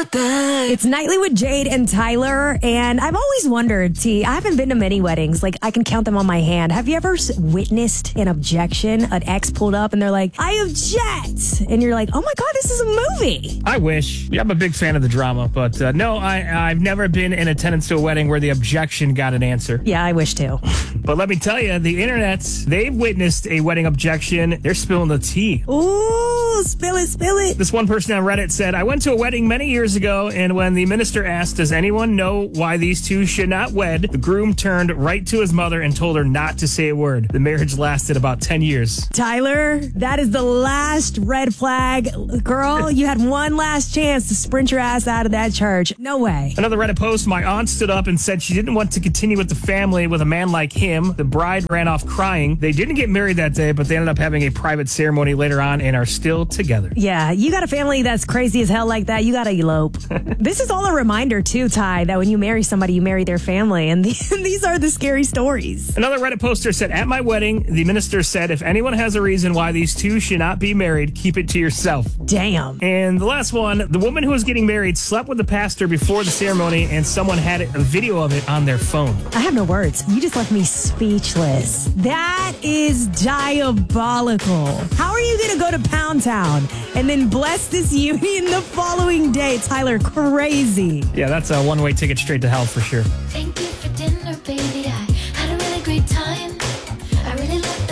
my back. It's Nightly with Jade and Tyler, and I've always wondered, T, I haven't been to many weddings. Like, I can count them on my hand. Have you ever witnessed an objection? An ex pulled up and they're like, I object. And you're like, oh my God, this is a movie. I wish. Yeah, I'm a big fan of the drama, but no, I've never been in attendance to a wedding where the objection got an answer. Yeah, I wish too. But let me tell you, the internet, they've witnessed a wedding objection. They're spilling the tea. Ooh, spill it, spill it. This one person on Reddit said, I went to a wedding many years ago, and when the minister asked, does anyone know why these two should not wed, the groom turned right to his mother and told her not to say a word. The marriage lasted about 10 years. Tyler, that is the last red flag. Girl, you had one last chance to sprint your ass out of that church. No way. Another Reddit post, my aunt stood up and said she didn't want to continue with the family with a man like him. The bride ran off crying. They didn't get married that day, but they ended up having a private ceremony later on and are still together. Yeah, you got a family that's crazy as hell like that, you got to elope. This is all a reminder, too, Ty, that when you marry somebody, you marry their family. And these are the scary stories. Another Reddit poster said, at my wedding, the minister said, if anyone has a reason why these two should not be married, keep it to yourself. Damn. And the last one, the woman who was getting married slept with the pastor before the ceremony, and someone had a video of it on their phone. I have no words. You just left me speechless. That is diabolical. How are you going to go to Pound Town and then bless this union the following day? Tyler, crazy. Yeah, that's a one-way ticket straight to hell for sure. Thank you for